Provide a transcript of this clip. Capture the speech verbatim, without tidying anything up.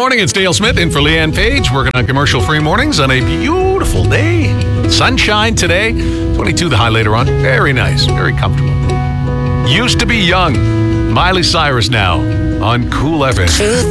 morning, it's Dale Smith in for Leanne Page, working on commercial-free mornings on a beautiful day. Sunshine today, twenty-two the high later on. Very nice, very comfortable. Used to be young. Miley Cyrus now on Cool F M.